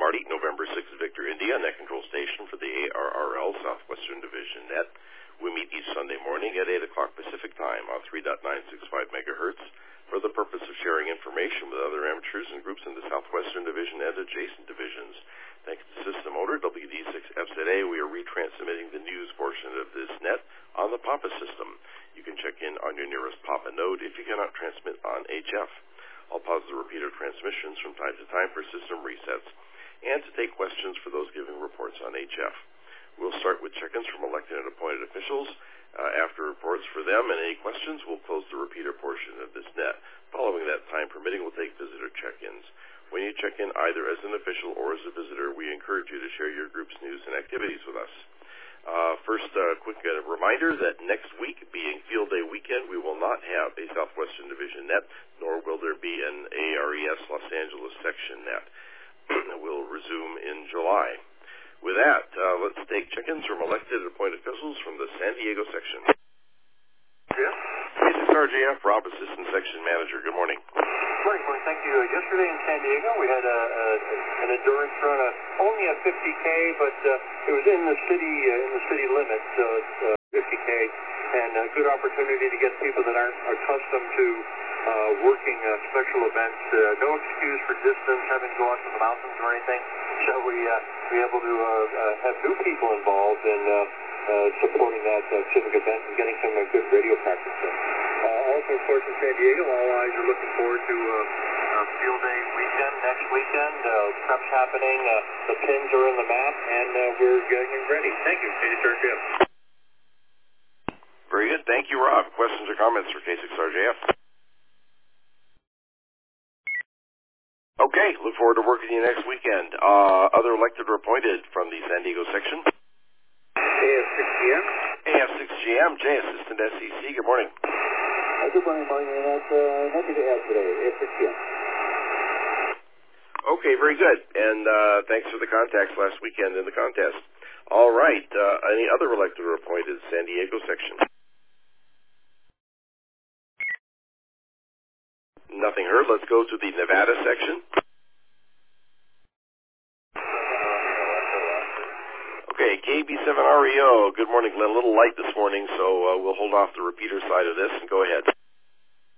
Marty, November 6th, Victor, India, Net Control Station for the ARRL Southwestern Division Net. We meet each Sunday morning at 8 o'clock Pacific Time on 3.965 megahertz for the purpose of sharing information with other amateurs and groups in the Southwestern Division and adjacent divisions. Thanks to system owner WD6FZA, we are retransmitting the news portion of this net on the PAPA system. You can check in on your nearest PAPA node if you cannot transmit on HF. I'll pause the repeater transmissions from time to time for system resets and to take questions for those giving reports on HF. We'll start with check-ins from elected and appointed officials. After reports for them and any questions, we'll close the repeater portion of this net. Following that, time permitting, we'll take visitor check-ins. When you check in either as an official or as a visitor, we encourage you to share your group's news and activities with us. First, a quick reminder that next week, being Field Day weekend, we will not have a Southwestern Division net, nor will there be an ARES Los Angeles section net. We'll resume in July. With that, let's take check-ins from elected and appointed officials from the San Diego section. Yeah. This is RJF, Rob, Assistant Section Manager. Good morning. Morning. Thank you. Yesterday in San Diego, we had an endurance run, only a 50K, but it was in the city limits, so it's 50K, and a good opportunity to get people that aren't accustomed to working special events. No excuse for distance, having to go out to the mountains or anything. So we be able to have new people involved in supporting that civic event and getting some good radio practice in. Also, of course, in San Diego, all eyes are looking forward to Field Day weekend, next weekend. Prep's happening, the pins are in the map, and we're getting ready. Thank you, K6RJF. Very good. Thank you, Rob. Questions or comments for K6RJF? Okay, look forward to working with you next weekend. Other elected or appointed from the San Diego section? AF6GM. AF6GM, Jay, Assistant SEC. Good morning. Good morning, Marty. Nothing to add today. AF6GM. Okay, very good. And thanks for the contacts last weekend in the contest. All right. Any other elected or appointed San Diego section? Nothing heard. Let's go to the Nevada section. Okay, KB7REO. Good morning, Glenn. A little light this morning, so we'll hold off the repeater side of this and go ahead.